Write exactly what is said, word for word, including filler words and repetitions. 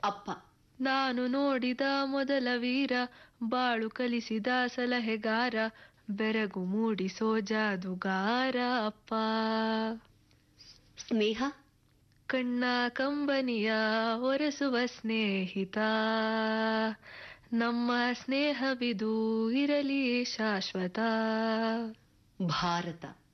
ಅಪ್ಪ. ನಾನು ನೋಡಿದ ಮೊದಲ ವೀರ, ಬಾಳು ಕಲಿಸಿದ ಸಲಹೆಗಾರ, ಬೆರಗು ಮೂಡಿಸೋ ಜಾದುಗಾರ ಅಪ್ಪ. ಸ್ನೇಹ. ಕಣ್ಣ ಕಂಬನಿಯ ಒರೆಸುವ ಸ್ನೇಹಿತ, ನಮ್ಮ ಸ್ನೇಹವಿದು ಇರಲಿ ಶಾಶ್ವತ. ಭಾರತ.